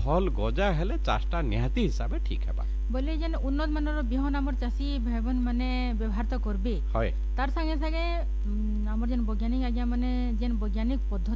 भल गजा हेले चाषटा निहाती हिसाब ठीक है बोले जेन उन्नत मानर बिहन आमर चाषी भाई बहन माने व्यवहार तो करबे है तार संगे संगे आमर जेन वैज्ञानिक आज्ञा माने जेन वैज्ञानिक पद्धति